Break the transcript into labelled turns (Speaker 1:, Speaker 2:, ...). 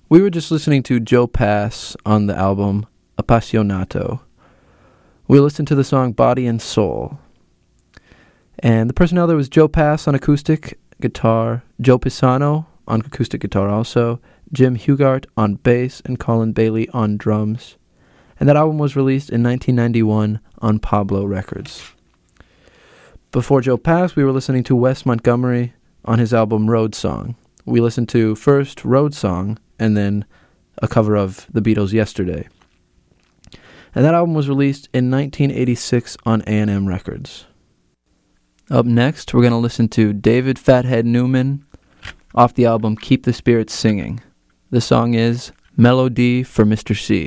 Speaker 1: We were just listening to Joe Pass on the album Appassionato. We listened to the song Body and Soul. And the personnel there was Joe Pass on acoustic guitar, Joe Pisano on acoustic guitar also, Jim Hugart on bass, and Colin Bailey on drums. And that album was released in 1991 on Pablo Records. Before Joe Pass, we were listening to Wes Montgomery on his album Road Song. We listened to first Road Song, and then a cover of the Beatles' Yesterday. And that album was released in 1986 on A&M Records. Up next, we're going to listen to David Fathead Newman off the album Keep the Spirits Singing. The song is Melody for Mr. C.